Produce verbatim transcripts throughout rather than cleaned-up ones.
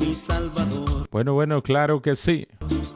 mi Salvador. Bueno, bueno, claro que sí.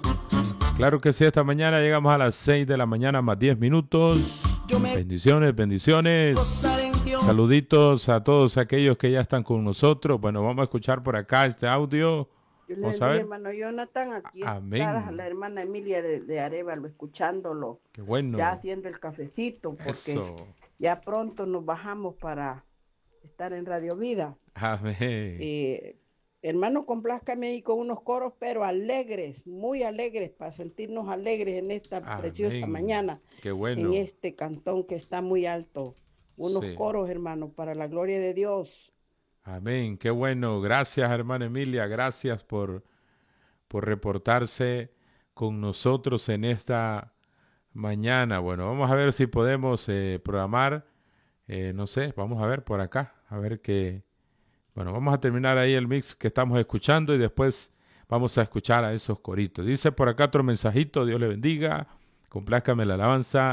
Claro que sí, esta mañana llegamos a las seis de la mañana más diez minutos. Bendiciones, bendiciones. Saluditos a todos aquellos que ya están con nosotros. Bueno, vamos a escuchar por acá este audio. Yo le Vamos a bendiga, ver. hermano Jonathan, aquí Amén. está la hermana Emilia de, de Arévalo, escuchándolo, Qué bueno. ya haciendo el cafecito, porque Eso. ya pronto nos bajamos para estar en Radio Vida. Amén. Eh, hermano, complázcame ahí con unos coros, pero alegres, muy alegres, para sentirnos alegres en esta Amén. preciosa mañana. Qué bueno. En este cantón que está muy alto. Unos Sí. coros, hermano, para la gloria de Dios. Amén, qué bueno. Gracias, hermana Emilia. Gracias por, por reportarse con nosotros en esta mañana. Bueno, vamos a ver si podemos eh, programar. Eh, no sé, vamos a ver por acá. A ver qué. Bueno, vamos a terminar ahí el mix que estamos escuchando y después vamos a escuchar a esos coritos. Dice por acá otro mensajito. Dios le bendiga. Complázcame la alabanza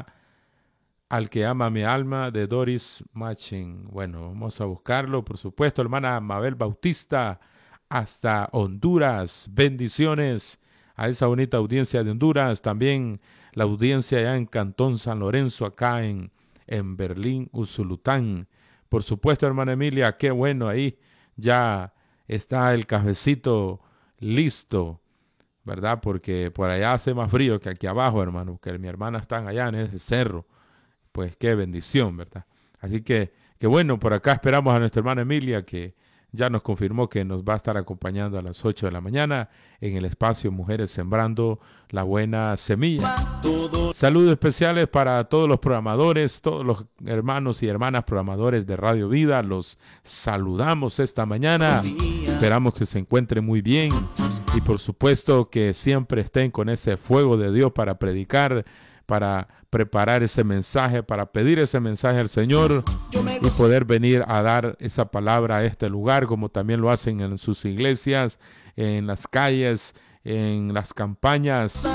al que ama mi alma, de Doris Machin. Bueno, vamos a buscarlo, por supuesto, hermana Mabel Bautista, hasta Honduras. Bendiciones a esa bonita audiencia de Honduras. También la audiencia allá en Cantón San Lorenzo, acá en, en Berlín, Usulután. Por supuesto, hermana Emilia, qué bueno, ahí ya está el cafecito listo, ¿verdad? Porque por allá hace más frío que aquí abajo, hermano, que mi hermana están allá en ese cerro. Pues qué bendición, ¿verdad? Así que, que bueno, por acá esperamos a nuestra hermana Emilia, que ya nos confirmó que nos va a estar acompañando a las ocho de la mañana en el espacio Mujeres Sembrando la Buena Semilla. Saludos especiales para todos los programadores, todos los hermanos y hermanas programadores de Radio Vida. Los saludamos esta mañana. Esperamos que se encuentren muy bien y por supuesto que siempre estén con ese fuego de Dios para predicar, para preparar ese mensaje, para pedir ese mensaje al Señor y poder venir a dar esa palabra a este lugar, como también lo hacen en sus iglesias, en las calles, en las campañas.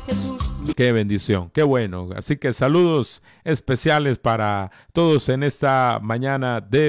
Qué bendición, qué bueno. Así que saludos especiales para todos en esta mañana de